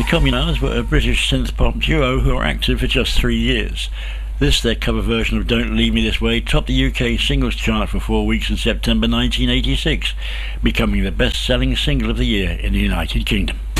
The Communards were a British synth-pop duo who were active for just 3 years. This, their cover version of Don't Leave Me This Way, topped the UK singles chart for 4 weeks in September 1986, becoming the best-selling single of the year in the United Kingdom.